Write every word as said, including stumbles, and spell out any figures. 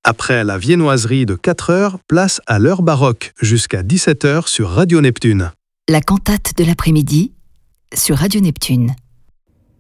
Après la viennoiserie de quatre heures, place à l'heure baroque, jusqu'à dix-sept heures sur Radio Neptune. La cantate de l'après-midi sur Radio Neptune.